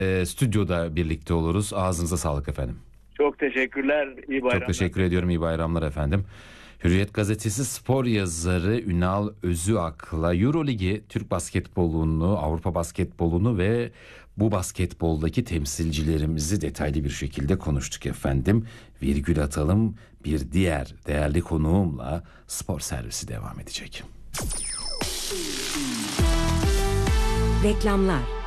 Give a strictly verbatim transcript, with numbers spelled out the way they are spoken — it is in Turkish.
e, stüdyoda birlikte oluruz. Ağzınıza sağlık efendim. Çok teşekkürler. İyi bayramlar. Çok teşekkür ediyorum. İyi bayramlar efendim. Hürriyet Gazetesi spor yazarı Ünal Özüak'la Euroligi, Türk basketbolunu, Avrupa basketbolunu ve bu basketboldaki temsilcilerimizi detaylı bir şekilde konuştuk efendim. Virgül atalım, bir diğer değerli konuğumla spor servisi devam edecek. Reklamlar.